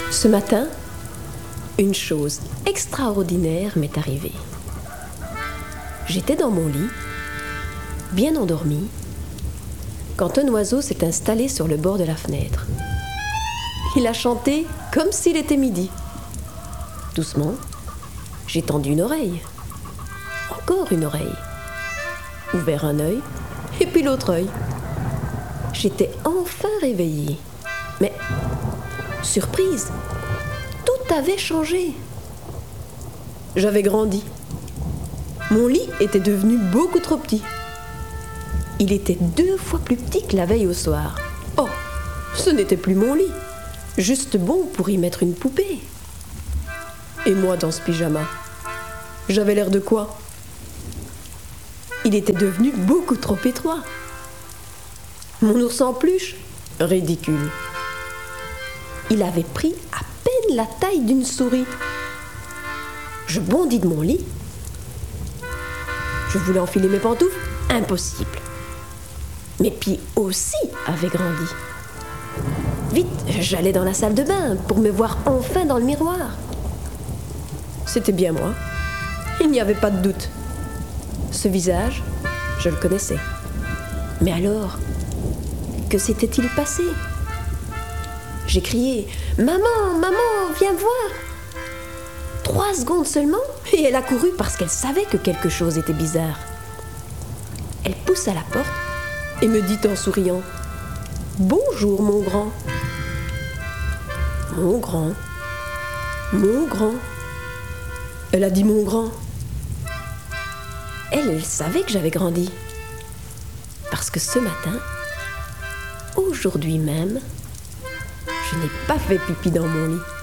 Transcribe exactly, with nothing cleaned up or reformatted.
Ce matin, une chose extraordinaire m'est arrivée. J'étais dans mon lit, bien endormie, quand un oiseau s'est installé sur le bord de la fenêtre. Il a chanté comme s'il était midi. Doucement, j'ai tendu une oreille. Encore une oreille. Ouvert un œil, et puis l'autre œil. J'étais enfin réveillée. Mais, surprise, tout avait changé. J'avais grandi. Mon lit était devenu beaucoup trop petit. Il était deux fois plus petit que la veille au soir. Oh, ce n'était plus mon lit, juste bon pour y mettre une poupée. Et moi dans ce pyjama, j'avais l'air de quoi? Il était devenu beaucoup trop étroit. Mon ours en peluche, ridicule. Il avait pris à peine la taille d'une souris. Je bondis de mon lit. Je voulais enfiler mes pantoufles, impossible. Mes pieds aussi avaient grandi. Vite, j'allais dans la salle de bain pour me voir enfin dans le miroir. C'était bien moi. Il n'y avait pas de doute. Ce visage, je le connaissais. Mais alors, que s'était-il passé? J'ai crié « Maman, maman, viens voir !» Trois secondes seulement, et elle a couru parce qu'elle savait que quelque chose était bizarre. Elle poussa la porte et me dit en souriant « Bonjour, mon grand !» Mon grand, mon grand. Elle a dit mon grand. Elle, elle savait que j'avais grandi. Parce que ce matin, aujourd'hui même, je n'ai pas fait pipi dans mon lit.